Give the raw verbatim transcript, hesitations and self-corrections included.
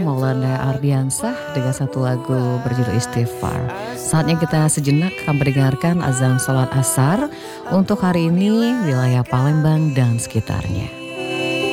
Maulana Ardiansah dengan satu lagu berjudul Istighfar. Saatnya kita sejenak akan mendengarkan azan salat asar untuk hari ini wilayah Palembang dan sekitarnya.